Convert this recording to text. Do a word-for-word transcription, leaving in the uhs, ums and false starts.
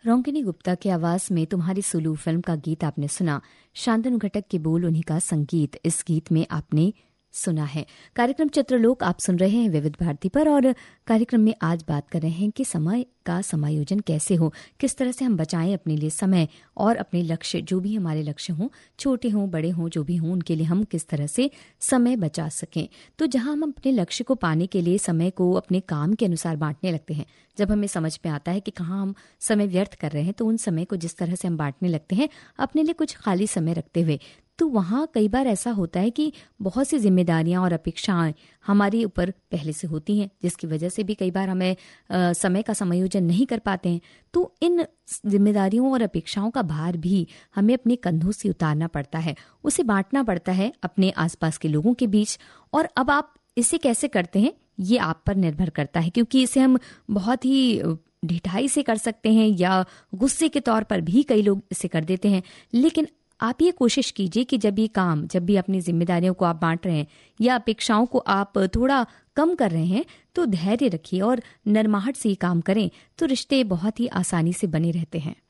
रोंकिनी गुप्ता की आवाज में तुम्हारी सुलू फिल्म का गीत आपने सुना। शांतनु घटक के बोल, उन्हीं का संगीत इस गीत में आपने सुना है। कार्यक्रम चित्रलोक आप सुन रहे हैं विविध भारती पर, और कार्यक्रम में आज बात कर रहे हैं कि समय का समायोजन कैसे हो, किस तरह से हम बचाएं अपने लिए समय और अपने लक्ष्य, जो भी हमारे लक्ष्य हों, छोटे हों बड़े हों जो भी हों, उनके लिए हम किस तरह से समय बचा सकें। तो जहां हम अपने लक्ष्य को पाने के लिए समय को अपने काम के अनुसार बांटने लगते हैं, जब हमें समझ में आता है कि कहाँ हम समय व्यर्थ कर रहे हैं, तो उन समय को जिस तरह से हम बांटने लगते हैं अपने लिए कुछ खाली समय रखते हुए, तो वहाँ कई बार ऐसा होता है कि बहुत सी जिम्मेदारियां और अपेक्षाएं हमारे ऊपर पहले से होती हैं, जिसकी वजह से भी कई बार हमें आ, समय का समायोजन नहीं कर पाते हैं। तो इन जिम्मेदारियों और अपेक्षाओं का भार भी हमें अपने कंधों से उतारना पड़ता है, उसे बांटना पड़ता है अपने आसपास के लोगों के बीच। और अब आप इसे कैसे करते हैं ये आप पर निर्भर करता है, क्योंकि इसे हम बहुत ही ढिठाई से कर सकते हैं या गुस्से के तौर पर भी कई लोग इसे कर देते हैं। लेकिन आप ये कोशिश कीजिए कि जब ये काम, जब भी अपनी जिम्मेदारियों को आप बांट रहे हैं या अपेक्षाओं को आप थोड़ा कम कर रहे हैं, तो धैर्य रखिए और नरमाहट से ये काम करें, तो रिश्ते बहुत ही आसानी से बने रहते हैं।